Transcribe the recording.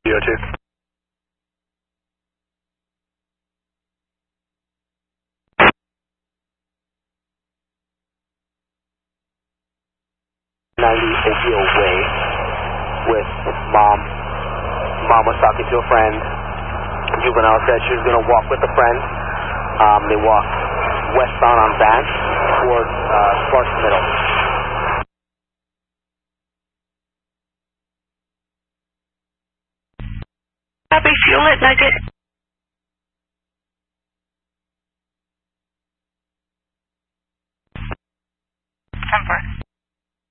CO2. Way with mom. Mom was talking to a friend. Juvenile said she was going to walk with a friend. They walked westbound on Vance toward Sparks Middle. Copy, fuel it, Nugget.